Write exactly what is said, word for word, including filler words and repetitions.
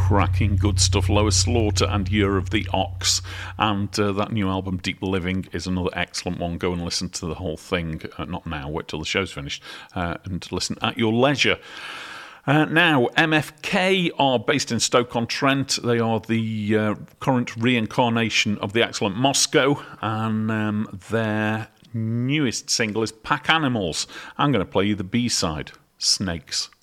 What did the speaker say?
cracking good stuff. Lois Slaughter and Year of the Ox. And uh, that new album, Deep Living, is another excellent one. Go and listen to the whole thing. Uh, not now, wait till the show's finished. Uh, and listen at your leisure. Uh, now, M F K are based in Stoke-on-Trent. They are the uh, current reincarnation of the excellent Moscow, and um, their newest single is Pack Animals. I'm going to play you the B-side, Snakes.